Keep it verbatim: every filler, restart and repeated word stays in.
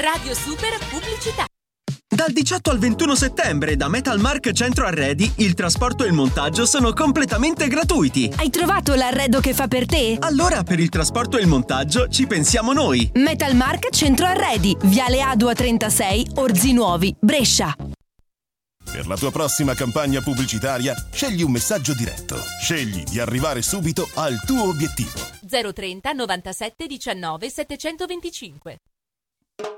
Radio Super Pubblicità. Dal diciotto al ventuno settembre da Metalmark Centro Arredi il trasporto e il montaggio sono completamente gratuiti. Hai trovato l'arredo che fa per te? Allora per il trasporto e il montaggio ci pensiamo noi. Metalmark Centro Arredi, Viale Adua trentasei, Orzinuovi, Brescia. Per la tua prossima campagna pubblicitaria scegli un messaggio diretto. Scegli di arrivare subito al tuo obiettivo. zero trenta novantasette diciannove settecentoventicinque.